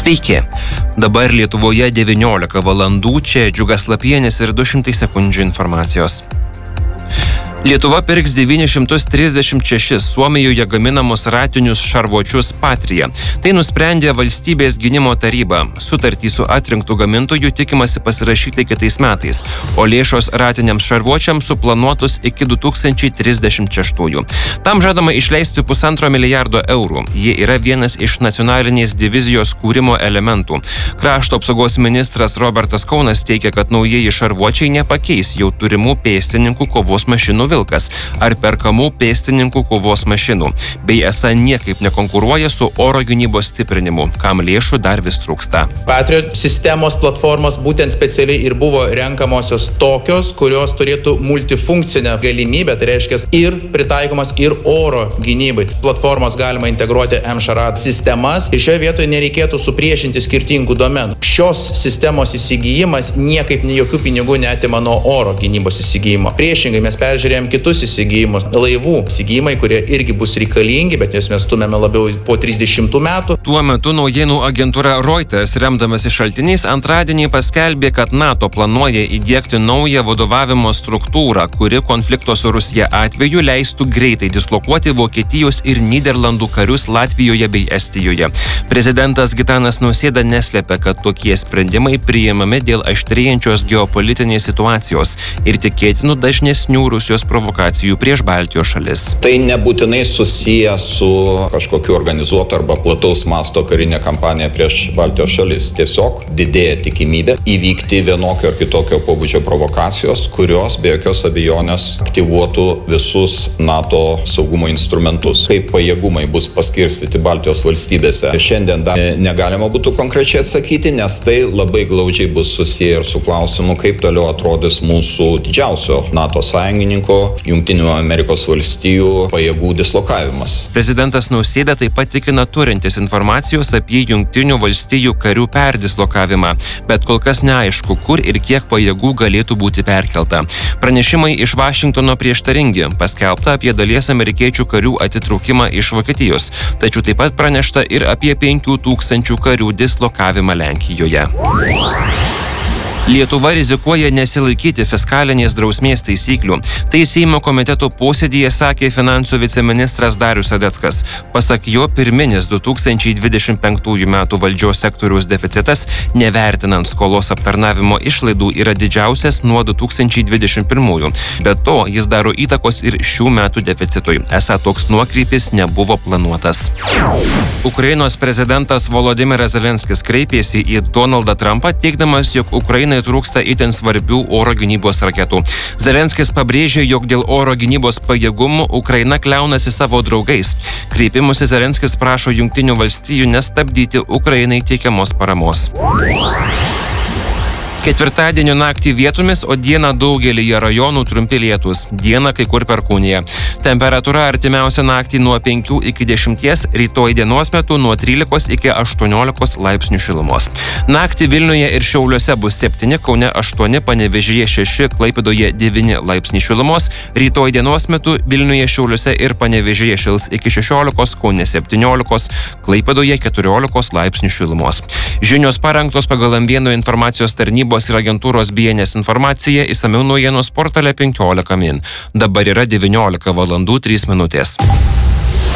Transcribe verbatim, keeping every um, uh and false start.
Sveiki. Dabar Lietuvoje devyniolika valandų, čia Džiugas Lapienis ir du šimtai sekundžių informacijos. Lietuva pirks devynis šimtus trisdešimt šešis Suomijoje gaminamus ratinius šarvuočius Patria. Tai nusprendė Valstybės gynimo taryba. Sutartį su atrinktų gamintojų tikimasi pasirašyti kitais metais, o lėšos ratiniams šarvuočiams suplanuotus iki du tūkstančiai trisdešimt šeštųjų. Tam žadama išleisti pusantro milijardo eurų. Jie yra vienas iš nacionalinės divizijos kūrimo elementų. Krašto apsaugos ministras Robertas Kaunas teigia, kad naujieji šarvuočiai nepakeis jau turimų pėstininkų kovos mašinų Vilkas ar perkamų pėstininkų kovos mašinų, bei esą niekaip nekonkuruoja su oro gynybos stiprinimu, kam lėšų dar vis trūksta. Patriot sistemos platformos būtent specialiai ir buvo renkamosios tokios, kurios turėtų multifunkcinę galimybę, tai reiškia ir pritaikomas ir oro gynybai. Platformos galima integruoti M-Sharat sistemas ir šioje vietoje nereikėtų supriešinti skirtingų domenų. Šios sistemos įsigijimas niekaip jokių pinigų neatima nuo oro gynybos įsigijimo. Priešingai mes peržiūrėjome kitus įsigijimus, laivų įsigijimai, kurie irgi bus reikalingi, bet nes mes stumėme labiau po trisdešimtų metų. Tuo metu naujienų agentūra Reuters, remdamasi šaltiniais, antradienį paskelbė, kad NATO planuoja įdiegti naują vadovavimo struktūrą, kuri konflikto su Rusija atveju leistų greitai dislokuoti Vokietijos ir Nyderlandų karius Latvijoje bei Estijoje. Prezidentas Gitanas Nausėda neslėpia, kad tokie sprendimai priimami dėl aštrėjančios geopolitinės situacijos ir tikėtinų dažnesnių Rusijos provokacijų prieš Baltijos šalis. Tai nebūtinai susiję su kažkokiu organizuotu arba plataus masto karinė kampanija prieš Baltijos šalis. Tiesiog didėja tikimybė įvykti vienokio ar kitokio pobūdžio provokacijos, kurios be jokios abejonės aktyvuotų visus NATO saugumo instrumentus. Kaip pajėgumai bus paskirstyti Baltijos valstybėse, šiandien dar negalima būtų konkrečiai atsakyti, nes tai labai glaudžiai bus susiję ir su klausimu, kaip toliau atrodys mūsų didžiausio NATO sąjungininko Jungtinių Amerikos valstijų pajėgų dislokavimas. Prezidentas Nausėda taip pat tikina turintis informacijos apie Jungtinių valstijų karių perdislokavimą, bet kol kas neaišku, kur ir kiek pajėgų galėtų būti perkelta. Pranešimai iš Vašingtono prieštaringi, paskelbta apie dalies amerikiečių karių atitraukimą iš Vokietijos, tačiau taip pat pranešta ir apie penkių tūkstančių karių dislokavimą Lenkijoje. Lietuva rizikuoja nesilaikyti fiskalinės drausmės taisyklių. Tai Seimo komiteto posėdyje sakė finansų viceministras Darius Sadeckas. Pasak jo, pirminis du tūkstančiai dvidešimt penktųjų metų valdžios sektoriaus deficitas, nevertinant skolos aptarnavimo išlaidų, yra didžiausias nuo du tūkstančiai dvidešimt pirmųjų. Be to, jis daro įtakos ir šių metų deficitui. Esą toks nuokrypis nebuvo planuotas. Ukrainos prezidentas Volodymyras Zelenskis kreipėsi į Donaldą Trumpą, teigdamas, jog Ukraina trūksta itin svarbių oro gynybos raketų. Zelenskis pabrėžė, jog dėl oro gynybos pajėgumų Ukraina kliaunasi savo draugais. Kreipimusi Zelenskis prašo Jungtinių valstijų nestabdyti Ukrainai teikiamos paramos. Ketvirtadienio naktį vietomis, o dieną daugelyje rajonų trumpi lietūs. Dieną kai kur perkūnija. Temperatūra artimiausią naktį nuo penkių iki dešimties, rytoj dienos metu nuo trylikos iki aštuoniolikos laipsnių šilumos. Naktį Vilniuje ir Šiauliuose bus septyni, Kaune aštuoni, Panevėžyje šeši, Klaipėdoje devyni laipsniai šilumos. Rytoj dienos metu Vilniuje, Šiauliuose ir Panevėžyje šils iki šešiolikos, Kaune septyniolikos, Klaipėdoje keturiolikos laipsnių šilumos. Žinios parengtos pagal M vienas informacijos tarnybos ir agentūros B N S informacija, išsamiau naujienos portale penkiolika min. Dabar yra devyniolika valandų trys minutės.